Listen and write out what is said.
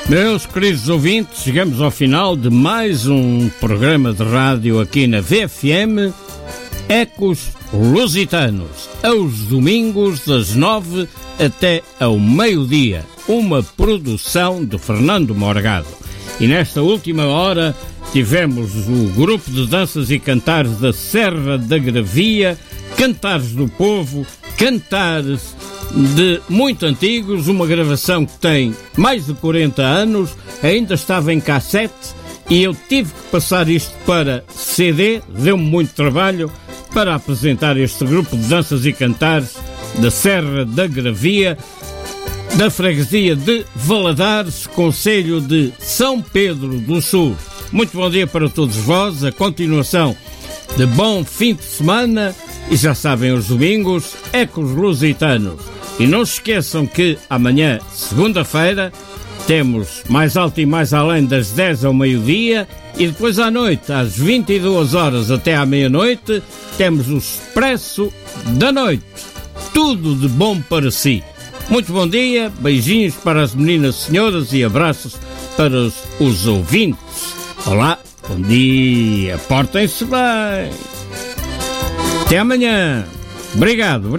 Meus queridos ouvintes, chegamos ao final de mais um programa de rádio aqui na VFM, Ecos Lusitanos, aos domingos das 9 até ao meio-dia, uma produção de Fernando Morgado. E nesta última hora tivemos o grupo de danças e cantares da Serra da Gravia, Cantares do Povo, cantares de muito antigos, uma gravação que tem mais de 40 anos, ainda estava em cassete e eu tive que passar isto para CD, deu-me muito trabalho para apresentar este grupo de danças e cantares da Serra da Gravia, da freguesia de Valadares, concelho de São Pedro do Sul. Muito bom dia para todos vós, a continuação de bom fim de semana e já sabem, os domingos, Ecos Lusitanos. E não se esqueçam que amanhã, segunda-feira, temos Mais Alto e Mais Além das 10 ao meio-dia e depois à noite, às 22 horas até à meia-noite, temos o Expresso da Noite. Tudo de bom para si. Muito bom dia, beijinhos para as meninas senhoras e abraços para os ouvintes. Olá, bom dia, portem-se bem. Até amanhã. Obrigado.